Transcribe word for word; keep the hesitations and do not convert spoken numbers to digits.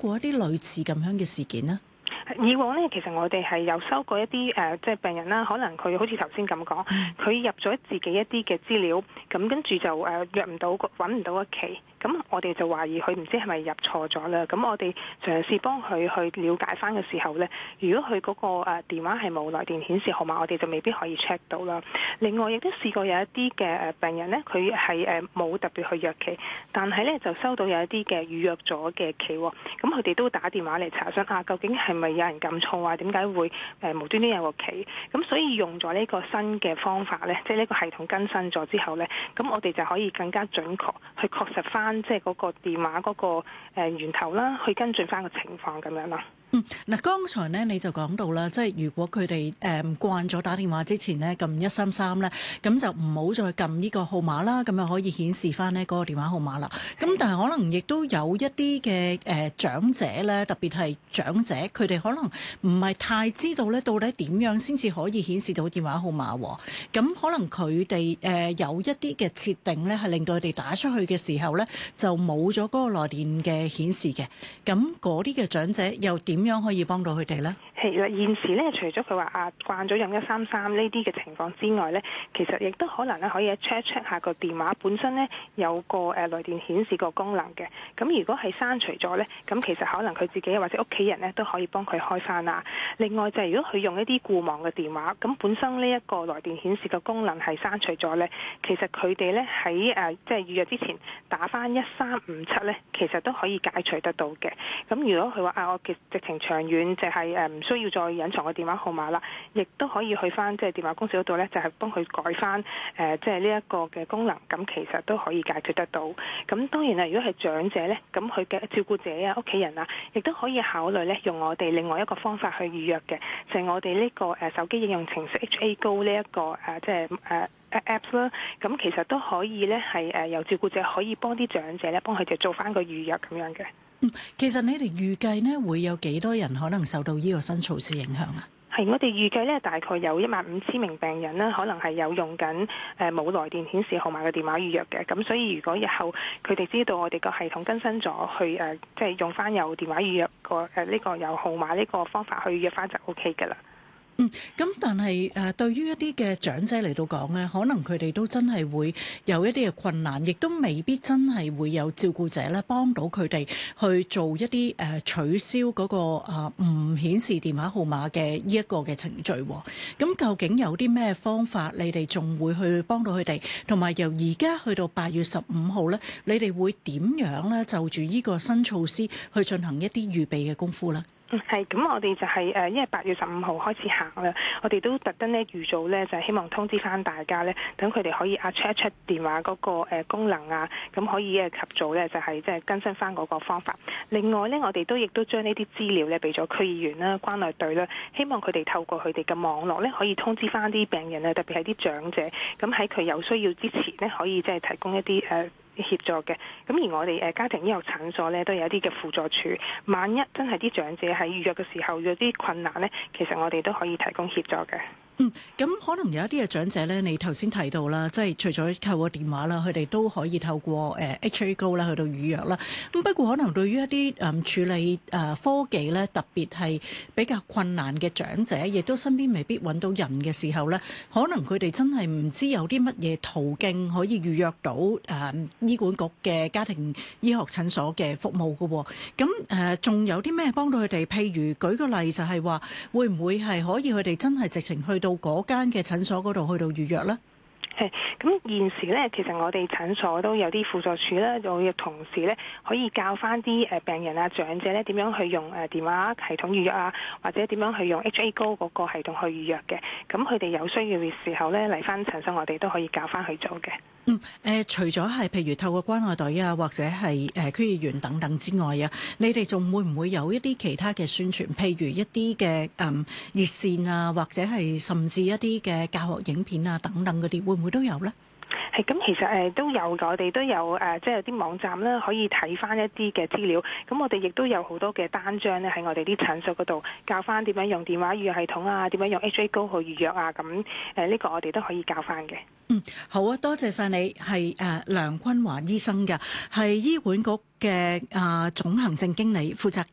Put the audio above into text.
過一啲類似咁樣嘅事件呢？ 以往咧，其實我哋係有收過一啲誒、呃，即係病人啦，可能佢好似頭先咁講，佢入咗自己一啲嘅資料，咁跟住就誒、呃、約唔到揾唔到個期，咁我哋就懷疑佢唔知係咪入錯咗啦。咁我哋嘗試幫佢去了解翻嘅時候咧，如果佢嗰個誒電話係冇來電顯示號碼，我哋就未必可以 check 到啦。另外亦都試過有一啲嘅誒病人咧，佢係誒冇特別去約期，但係咧就收到有一啲嘅預約咗嘅期，咁佢哋都打電話嚟查詢啊，究竟係咪有人撳錯啊？點解會誒無端端有個期？咁所以用咗呢個新嘅方法咧，即係呢個系統更新咗之後咧，咁我哋就可以更加準確去確實翻即係嗰個電話嗰個誒源頭啦，去跟進翻個情況咁樣啦。 嗯，嗱，剛才咧你就講到啦，即係如果佢哋誒慣咗打電話之前咧撳一三三咧，咁就唔好再撳呢個號碼啦，咁就可以顯示翻呢嗰個電話號碼啦。咁但係可能亦都有一啲嘅誒長者咧，特別係長者，佢哋可能唔係太知道咧到底點樣先至可以顯示到電話號碼喎。咁可能佢哋誒有一啲嘅設定咧，係令到佢哋打出去嘅時候咧就冇咗嗰個來電嘅顯示嘅。咁嗰啲嘅長者又點？點樣可以幫到佢哋呢？ 係啦，現時咧，除咗佢話啊慣咗用一三三呢啲嘅情況之外咧，其實亦都可能咧可以 check check 下個電話本身咧有個誒來電顯示個功能嘅。咁如果係刪除咗咧，咁其實可能佢自己或者屋企人咧都可以幫佢開翻啦。另外就係如果佢用一啲固網嘅電話，咁本身呢一個來電顯示嘅功能係刪除咗咧，其實佢哋咧喺誒即係預約之前打翻一三五七咧，其實都可以解除得到嘅。咁如果佢話啊，我直直情長遠就係誒唔需要再隱藏個電話號碼啦，亦都可以去翻即係電話公司嗰度咧，就係幫佢改翻誒即係呢一個嘅功能，咁其實都可以解決得到。咁當然啦，如果係長者咧，咁佢嘅照顧者啊、屋企人啊，亦都可以考慮咧用我哋另外一個方法去預約嘅，就係我哋呢個誒手機應用程式 H A Go 呢一個誒即係誒 Apps 啦。咁其實都可以咧係誒由照顧者可以幫啲長者咧幫佢哋做翻個預約咁樣嘅。 嗯，其實你哋預計呢會有幾多人可能受到呢個新措施影響啊？ 係，我哋預計咧大概有一萬五千名病人啦，可能係有用緊誒冇來電顯示號碼嘅電話預約嘅。咁所以如果日後佢哋知道我哋個系統更新咗，去誒即係用翻有電話預約個誒呢個有號碼呢個方法去預約翻就 O K 㗎啦。 嗯，咁但係誒，對於一啲嘅長者嚟到講咧，可能佢哋都真係會有一啲嘅困難，亦都未必真係會有照顧者咧幫到佢哋去做一啲誒取消嗰個啊唔顯示電話號碼嘅呢一個嘅程序。咁究竟有啲咩方法，你哋仲會去幫到佢哋？同埋由而家去到八月十五號咧，你哋會點樣咧就住呢個新措施去進行一啲預備嘅功夫咧？ 嗯，係，咁我哋就係誒，因為八月十五號開始行啦，我哋都特登咧預早咧，就係希望通知翻大家咧，等佢哋可以啊 check check 電話嗰個誒功能啊，咁可以誒及早咧就係即係更新翻嗰個方法。另外咧，我哋都亦都將呢啲資料咧俾咗區議員啦、關愛隊啦，希望佢哋透過佢哋嘅網絡咧，可以通知翻啲病人啊，特別係啲長者，咁喺佢有需要之前咧，可以即係提供一啲誒協助嘅。咁而我哋誒家庭醫學診所咧都有一啲嘅輔助處，萬一真係啲長者喺預約嘅時候有啲困難咧，其實我哋都可以提供協助嘅。 嗯，咁可能有一啲嘅長者咧，你頭先提到啦，即係除咗透過電話啦，佢哋都可以透過誒 H A Go 啦去到預約啦。咁不過可能對於一啲誒處理誒科技咧，特別係比較困難嘅長者，亦都身邊未必揾到人嘅時候咧，可能佢哋真係唔知有啲乜嘢途徑可以預約到誒醫管局嘅家庭醫學診所嘅服務㗎喎。咁誒仲有啲咩幫到佢哋？譬如舉個例就係話，會唔會係可以佢哋真係直情去到嗰間嘅診所嗰度去到預約咧？ 係，咁現時咧，其實我哋診所都有啲輔助處啦，有同事咧可以教翻啲誒病人啊、長者咧點樣去用誒電話系統預約啊，或者點樣去用 H A Go 嗰個系統去預約嘅。咁佢哋有需要嘅時候咧嚟翻診所，我哋都可以教翻去做嘅。 嗯，誒、呃，除咗係譬如透過關愛隊啊，或者係誒區議員等等之外啊，你哋仲會唔會有一啲其他嘅宣傳，譬如一啲嘅誒熱線啊，或者係甚至一啲嘅教學影片啊等等嗰啲，會唔會都有咧？ 係咁，其實誒都有嘅，我哋都有誒，即係有啲網站啦，可以睇翻一啲嘅資料。咁我哋亦都有好多嘅單張咧，喺我哋啲診所嗰度教翻點樣用電話預約系統啊，點樣用 H A Go 去預約啊。咁誒呢個我哋都可以教翻嘅。 嗯，好啊，多謝晒你，係誒梁坤華醫生㗎，係醫管局嘅啊總行政經理，負責